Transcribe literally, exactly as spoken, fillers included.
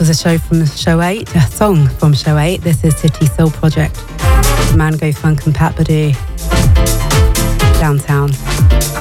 a show from show eight, a song from show eight. This is City Soul Project, Mango Funk and Pat Badu, Downtown.